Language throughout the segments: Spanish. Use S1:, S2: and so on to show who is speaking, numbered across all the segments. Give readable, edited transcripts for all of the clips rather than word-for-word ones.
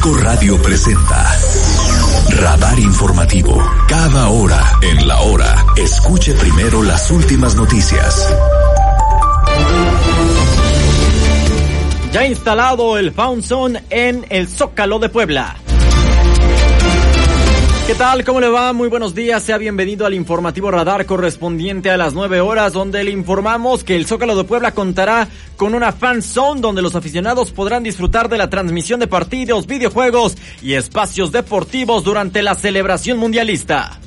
S1: 5 Radio presenta Radar Informativo. Cada hora, en la hora, escuche primero las últimas noticias.
S2: Ya instalado el Found Zone en el Zócalo de Puebla. ¿Qué tal? ¿Cómo le va? Muy buenos días. Sea bienvenido al informativo Radar correspondiente a las 9 horas, donde le informamos que el Zócalo de Puebla contará con una Fan Zone donde los aficionados podrán disfrutar de la transmisión de partidos, videojuegos y espacios deportivos durante la celebración mundialista.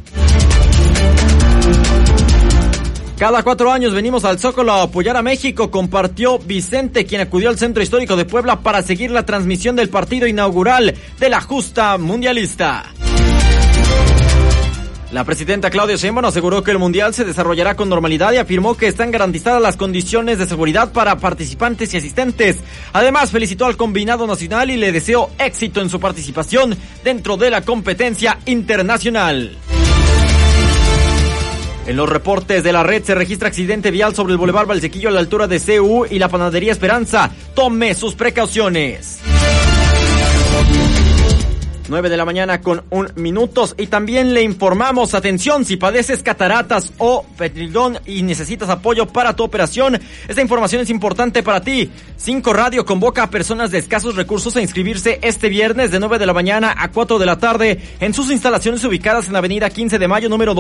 S2: Cada 4 años venimos al Zócalo a apoyar a México, compartió Vicente, quien acudió al Centro Histórico de Puebla para seguir la transmisión del partido inaugural de la justa mundialista. La presidenta Claudia Sheinbaum aseguró que el Mundial se desarrollará con normalidad y afirmó que están garantizadas las condiciones de seguridad para participantes y asistentes. Además, felicitó al combinado nacional y le deseó éxito en su participación dentro de la competencia internacional. En los reportes de la red se registra accidente vial sobre el Boulevard Valsequillo a la altura de CU y la Panadería Esperanza. Tome sus precauciones. 9 de la mañana con 1 minuto y también le informamos, atención, si padeces cataratas o petrilón y necesitas apoyo para tu operación, esta información es importante para ti. 5 Radio convoca a personas de escasos recursos a inscribirse este viernes de 9 de la mañana a 4 de la tarde en sus instalaciones ubicadas en la avenida 15 de mayo, número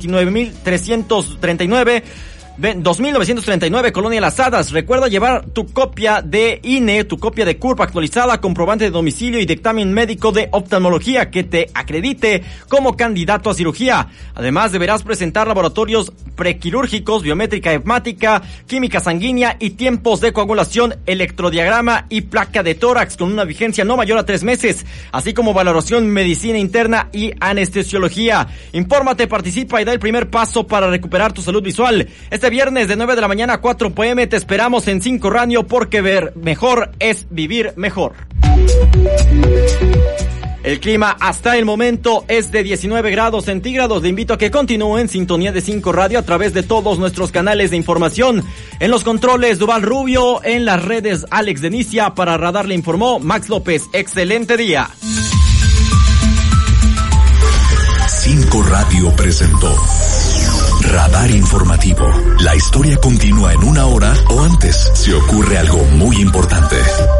S2: 2939, Colonia Las Hadas. Recuerda llevar tu copia de INE, tu copia de CURP actualizada, comprobante de domicilio y dictamen médico de oftalmología que te acredite como candidato a cirugía. Además, deberás presentar laboratorios prequirúrgicos, biométrica hemática, química sanguínea y tiempos de coagulación, electrodiagrama y placa de tórax con una vigencia no mayor a 3 meses, así como valoración medicina interna y anestesiología. Infórmate, participa y da el primer paso para recuperar tu salud visual. Este viernes de 9 de la mañana a 4 p.m. te esperamos en 5 Radio, porque ver mejor es vivir mejor. El clima hasta el momento es de 19 grados centígrados. Le invito a que continúe en sintonía de 5 Radio a través de todos nuestros canales de información. En los controles, Duval Rubio, en las redes, Alex Denicia. Para Radar le informó Max López. Excelente día.
S1: 5 Radio presentó Radar Informativo. La historia continúa en 1 hora o antes si ocurre algo muy importante.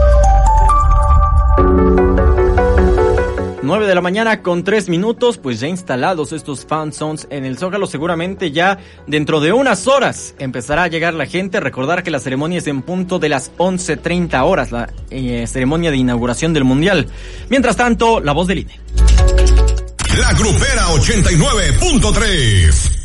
S2: 9 de la mañana con 3 minutos, pues ya instalados estos Fan Zones en el Zócalo. Seguramente ya dentro de unas horas empezará a llegar la gente. Recordar que la ceremonia es en punto de las 11:30 horas, la ceremonia de inauguración del Mundial. Mientras tanto, la voz del INE.
S3: La Grupera 89.3.